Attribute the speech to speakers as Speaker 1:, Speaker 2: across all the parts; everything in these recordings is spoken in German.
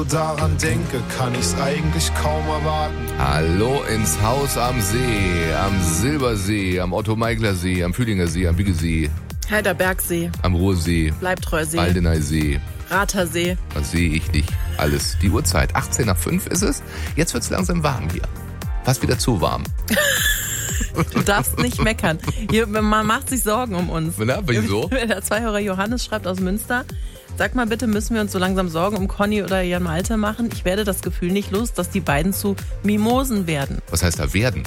Speaker 1: Daran denke, kann ich's eigentlich kaum erwarten.
Speaker 2: Hallo ins Haus am See, am Silbersee, am Otto-Meigler-See, am Fühlinger See, am Biggesee,
Speaker 3: Heiderbergsee,
Speaker 2: am Ruhrsee,
Speaker 3: Bleibtreusee,
Speaker 2: Aldeneysee.
Speaker 3: Ratersee.
Speaker 2: Was sehe ich nicht? Alles. Die Uhrzeit, 18 nach 5 ist es. Jetzt wird's langsam warm hier. Fast wieder zu warm.
Speaker 3: Du darfst nicht meckern. Hier, man macht sich Sorgen um uns.
Speaker 2: Na, wieso?
Speaker 3: Der Zweihörer Johannes schreibt aus Münster: Sag mal bitte, müssen wir uns so langsam Sorgen um Conny oder Jan Malte machen? Ich werde das Gefühl nicht los, dass die beiden zu Mimosen werden.
Speaker 2: Was heißt da werden?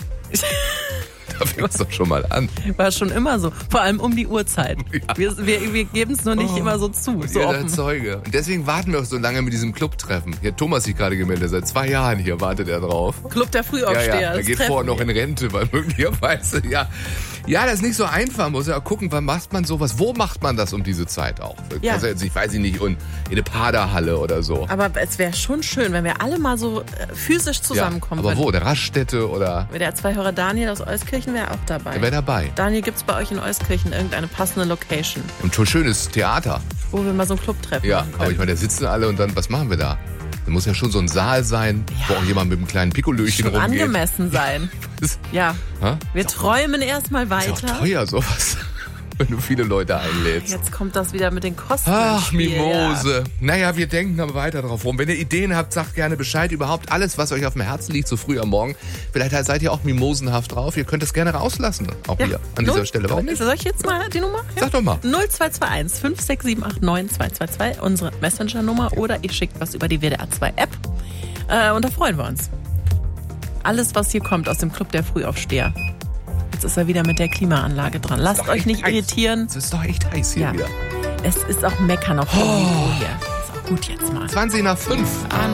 Speaker 2: Da fängt es doch schon mal an.
Speaker 3: War schon immer so. Vor allem um die Uhrzeit. Ja. Wir geben es nur nicht immer so zu. So
Speaker 2: offen. Zeuge. Und deswegen warten wir auch so lange mit diesem Clubtreffen. Hier hat Thomas sich gerade gemeldet. Seit 2 Jahren hier wartet er drauf.
Speaker 3: Club der Frühaufsteher.
Speaker 2: Ja. Er geht vorher noch in Rente, weil möglicherweise, ja. Ja, das ist nicht so einfach. Muss ja gucken, wann macht man sowas? Wo macht man das um diese Zeit auch?
Speaker 3: Ja.
Speaker 2: Also jetzt, ich weiß nicht, in eine Paderhalle oder so.
Speaker 3: Aber es wäre schon schön, wenn wir alle mal so physisch zusammenkommen
Speaker 2: würden. Aber
Speaker 3: würden.
Speaker 2: wo? Der Raststätte oder?
Speaker 3: Der Zweihörer Daniel aus Euskirchen wäre auch dabei.
Speaker 2: Der wäre dabei.
Speaker 3: Daniel, gibt's bei euch in Euskirchen irgendeine passende Location?
Speaker 2: Ein schönes Theater.
Speaker 3: Wo wir mal so einen Club treffen.
Speaker 2: Ja, aber ich meine, da sitzen alle und dann, was machen wir da? Da muss ja schon so ein Saal sein, wo auch jemand mit einem kleinen Pikolöchen rumgeht.
Speaker 3: Angemessen sein. Ja. Wir träumen erstmal weiter.
Speaker 2: Ist auch teuer sowas, wenn du viele Leute einlädst.
Speaker 3: Jetzt kommt das wieder mit den Kosten.
Speaker 2: Ach, Mimose. Ja. Naja, wir denken aber weiter drauf rum. Wenn ihr Ideen habt, sagt gerne Bescheid. Überhaupt alles, was euch auf dem Herzen liegt, so früh am Morgen. Vielleicht seid ihr auch mimosenhaft drauf. Ihr könnt es gerne rauslassen. Auch hier an dieser Stelle. Warum nicht?
Speaker 3: Soll ich jetzt mal die Nummer? Ja.
Speaker 2: Sag doch mal.
Speaker 3: 0221 56789 222, unsere Messenger-Nummer. Oder ihr schickt was über die WDR 2 App. Und da freuen wir uns. Alles, was hier kommt aus dem Club der Frühaufsteher. Jetzt ist er wieder mit der Klimaanlage dran. Lasst euch nicht irritieren.
Speaker 2: Es ist doch echt heiß hier wieder.
Speaker 3: Es ist auch Meckern auf dem Niveau hier. Ist auch gut jetzt mal.
Speaker 2: 20 nach 5.